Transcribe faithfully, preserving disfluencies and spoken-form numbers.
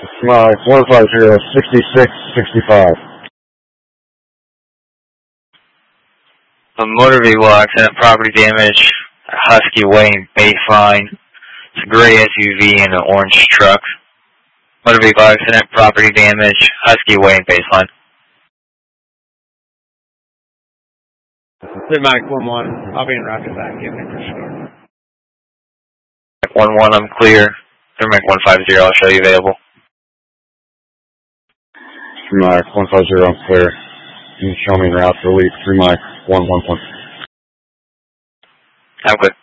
Smile, one five zero, sixty-six sixty-five. A motor vehicle accident, property damage, a Husky weighing baseline. It's a gray S U V and an orange truck. Motor vehicle accident, property damage, Husky weighing baseline. Mike one one, I'll be in rocket back, give me for sure. one one, I'm clear. Mike one five zero, I'll show you available. Mike one five zero, I'm clear. You can show me route for lead, three Mike one one one. I'm good.